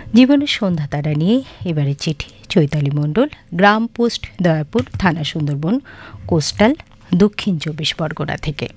জীবনের সন্ধ্যা তারা নিয়ে এবারে চিঠি চৈতালি মণ্ডল, গ্রাম পোস্ট দয়াপুর, থানা সুন্দরবন, কোস্টাল, দক্ষিণ 24 পরগনা থেকে।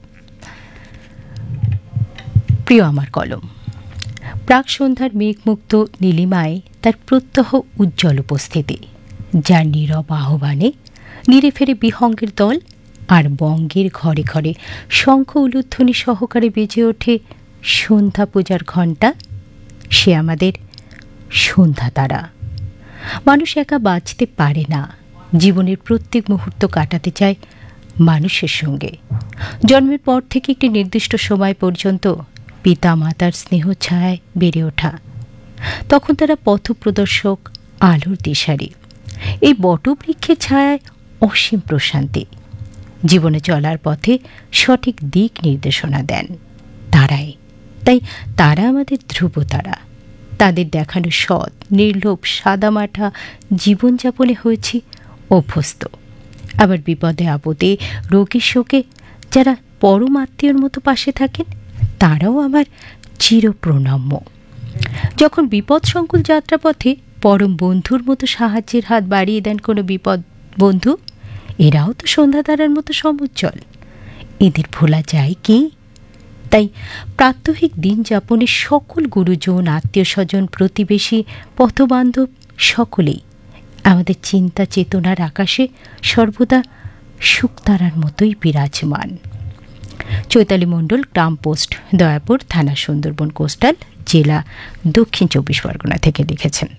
প্রিয় আমার কলম, প্রাক সন্ধ্যার মেঘমুক্ত নীলিমায় তার প্রত্যহ উজ্জ্বল উপস্থিতি, যার নীরব আহ্বানে নিরে ফেরে বিহঙ্গের দল, আর বঙ্গের ঘরে ঘরে শঙ্খ উলুধ্বনি সহকারে বেজে ওঠে সন্ধ্যা পূজার ঘণ্টা। সে আমাদের সন্ধ্যা তারা। মানুষ একা বাঁচতে পারে না, জীবনের প্রত্যেক মুহূর্ত কাটাতে চায় মানুষের সঙ্গে। জন্মের পর থেকে একটি নির্দিষ্ট সময় পর্যন্ত পিতা মাতার স্নেহ ছায়ায় বেড়ে ওঠা, তখন তারা পথপ্রদর্শক, আলোর দিশারি। এই বটবৃক্ষের ছায়ায় অসীম প্রশান্তি। জীবনে চলার পথে সঠিক দিক নির্দেশনা দেন তারাই। তাই তারা আমাদের ধ্রুবতারা। তাদের দেখানো সৎ, নির্লোভ, সাদামাটা জীবনযাপনে হয়েছি অভ্যস্ত। আবার বিপদে আপদে, রোগী শোকে যারা পরম আত্মীয়র মতো পাশে থাকেন, তারাও আমার চিরপ্রণম্য। যখন বিপদ সংকুল যাত্রাপথে পরম বন্ধুর মতো সাহায্যের হাত বাড়িয়ে দেন কোনো বিপদ বন্ধু, এরাও তো সন্ধ্যা তারার মতো সমুজ্জ্বল। এদের ভোলা যায় কি? তাই প্রাত্যহিক দিন যাপনে সকল গুরুজন, আত্মীয় স্বজন, প্রতিবেশী, পথবান্ধব সকলেই আমাদের চিন্তা চেতনার আকাশে সর্বদা শুকতারার মতোই বিরাজমান। চৈতালি মণ্ডল, গ্রাম পোস্ট দয়াপুর, থানা সুন্দরবন, কোস্টাল, জেলা দক্ষিণ 24 পরগনা থেকে লিখেছেন।